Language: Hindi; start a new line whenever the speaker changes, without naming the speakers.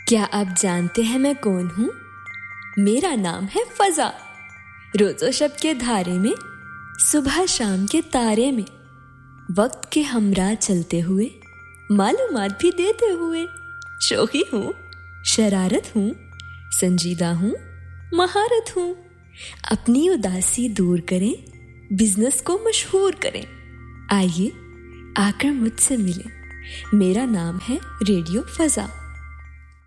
क्या आप जानते हैं मैं कौन हूँ? मेरा नाम है फजा। रोज़ो शब के धारे में, सुबह शाम के तारे में, वक्त के हमरा चलते हुए, मालूमात भी देते हुए। शोखी हूँ, शरारत हूँ, संजीदा हूँ, महारत हूँ। अपनी उदासी दूर करें, बिजनेस को मशहूर करें। आइए आकर मुझसे मिलें। मेरा नाम है रेडियो फजा।